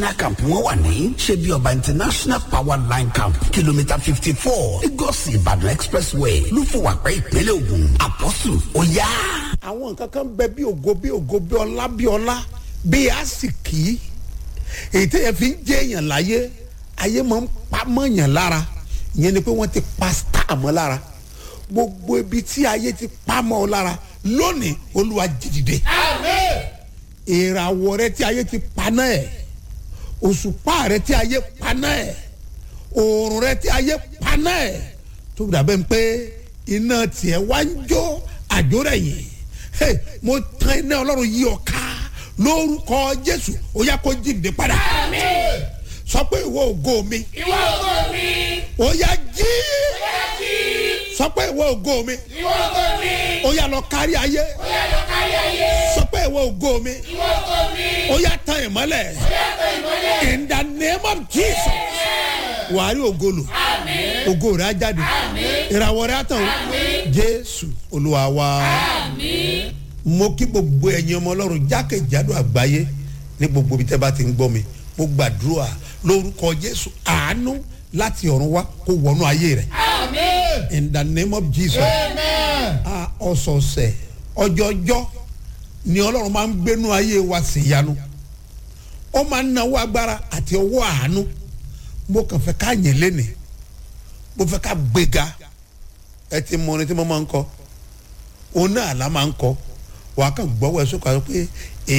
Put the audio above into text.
camp wọn wà ní ṣebí ọba international power line camp kìlómítà 54 Lagos Ìbàdàn expressway lúfọwàpẹ́ ìpínlẹ̀ Ògùn àpọ́sù ọ̀yá. àwọn nǹkan kan bẹ bí ògo bí ọlá bí àsìkí èyí tẹ́ ẹ fi ń jẹ́ èèyàn láyé ayé máa ń pa mọ́yàn lára ìyẹn ni pé wọ́n ti pa star mọ́ lára gbogbo ibi tí ayé ti pa mọ́ ọ lára lónìí Olúwa jí dìde. Àmín. ìràwọ̀ rẹ tí ayé ti pa náà ẹ̀ òṣùpá rẹ tí ayé pa náà ẹ̀ òòrùn rẹ tí ayé pa náà ẹ̀ tó dàbẹ́ ń pé iná tiẹ̀ wá ń jó àjò rẹ̀ yìí mo tan iná Ọlọ́run yí ọ ká lórúkọ Jésù ó yá kó jí dìde padà. Àmín. sọ pé ìwọ ògo mi. ìwọ ògo mi. ó yá jí. ó yá jí. sọ pé ìwọ ògo mi. ìwọ ògo mi. ó yá lọ kárí ayé. ó yá lọ kárí ayé. sọ pé ìwọ ògo mi. ìwọ ògo mi. ó yá tan ìmọ́lẹ̀. ó yá tan ìmọ́lẹ̀. in the name of Jesus. wàá rí ògo lò. Àmín. ògo rẹ̀ á jáde. Àmín. ìràwọ̀ rẹ̀ á tàn. Àmín. Jésù Olúwa wa. Àmín. mo kí gbogbo ẹ̀yin ọmọ Ọlọ́run jákèjádò àgbáyé ní gbogbo ibi tẹ́ bá ti ń gbọ́ mi mo gbàdúrà lórúkọ Jésù àánú láti ọ̀run wá kó wọnú ayé rẹ̀. Àmín. in the name of Jesus. Amen. ọ̀sọ̀ọ̀sẹ̀ ọjọ́jọ́ ni Ọlọ́run máa ń gbénú ayé wa sí ìyanu ó máa ń nawó agbára àti ọwọ́ àánú mo kàn fẹ́ ká yìn lénìí mo fẹ́ ká gbéga ẹ ti mọ orin tí mo máa ń kọ òun náà la máa ń kọ wàá kàn gbọ́wọ́ ẹ sókè àti pé